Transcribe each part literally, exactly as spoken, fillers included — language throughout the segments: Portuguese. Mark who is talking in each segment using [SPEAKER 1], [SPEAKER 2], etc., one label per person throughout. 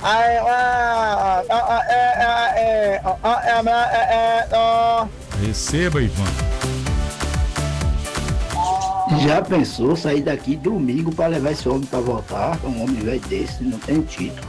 [SPEAKER 1] Receba, Ivan.
[SPEAKER 2] Já pensou sair daqui domingo para levar esse homem para voltar? Um homem velho desse não tem título.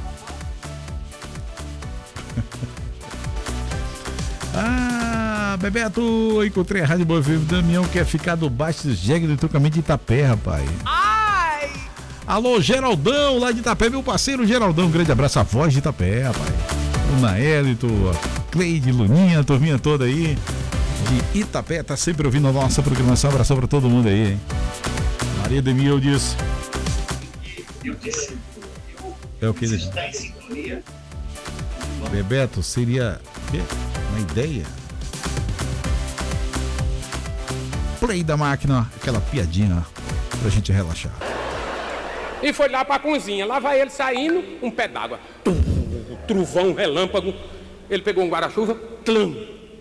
[SPEAKER 1] Ah, Bebeto, encontrei a Rádio Boa Viva. Damião quer ficar do baixo do jegue do trocamento de Itapé, rapaz.
[SPEAKER 3] Ai!
[SPEAKER 1] Alô, Geraldão, lá de Itapé, meu parceiro Geraldão. Um grande abraço à voz de Itapé, rapaz. O Naélito, a Cleide, Luninha, a turminha toda aí de Itapé, tá sempre ouvindo a nossa programação. Abração pra todo mundo aí, hein? Maria Demil diz. É o que ele diz? Bebeto, seria quê? Uma ideia? Play da máquina, aquela piadinha pra gente relaxar.
[SPEAKER 3] E foi lá pra cozinha, lá vai ele saindo, um pé d'água. Trovão, relâmpago. Ele pegou um guarda-chuva, tlum.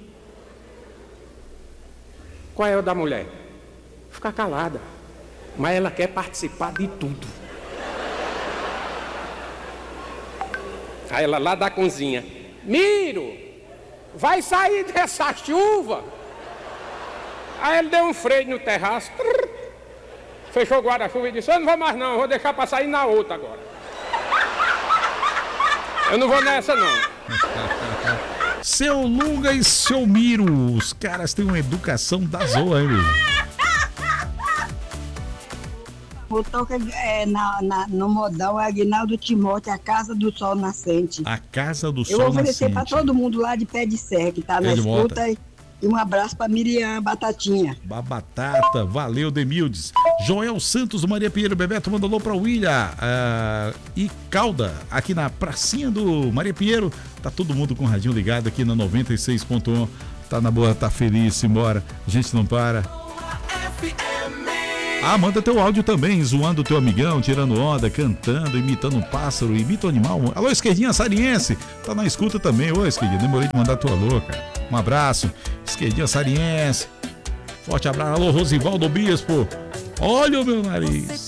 [SPEAKER 3] Qual é o da mulher? Ficar calada. Mas ela quer participar de tudo. Aí ela lá da cozinha. Miro, vai sair dessa chuva. Aí ele deu um freio no terraço. Trrr, fechou o guarda-chuva e disse, eu não vou mais não, eu vou deixar pra sair na outra agora. Eu não vou nessa não.
[SPEAKER 1] Seu Lunga e seu Miro, os caras têm uma educação da zoa, hein,
[SPEAKER 4] O toque é, na, na, no modal é Aguinaldo Timóteo, a Casa do Sol Nascente.
[SPEAKER 1] A Casa do
[SPEAKER 4] Eu
[SPEAKER 1] Sol
[SPEAKER 4] vou oferecer
[SPEAKER 1] Nascente.
[SPEAKER 4] para todo mundo lá de Pé de Serra que tá
[SPEAKER 1] Pé
[SPEAKER 4] na
[SPEAKER 1] de
[SPEAKER 4] escuta
[SPEAKER 1] volta.
[SPEAKER 4] e, e um abraço para Miriam Batatinha.
[SPEAKER 1] Babatata, valeu, Demildes. Joel Santos, Maria Pinheiro, Bebeto mandou alô pra William uh, e Calda, aqui na pracinha do Maria Pinheiro. Tá todo mundo com o radinho ligado aqui na noventa e seis ponto um. Tá na boa, tá feliz, simbora. A gente não para. Ah, manda teu áudio também, zoando o teu amigão, tirando onda, cantando, imitando um pássaro, imita um animal. Alô, Esquerdinha Sariense, tá na escuta também. Ô, Esquerdinha, demorei de mandar tua alô, cara. Um abraço, Esquerdinha Sariense. Forte abraço. Alô, Rosivaldo Bispo. Olha o meu nariz.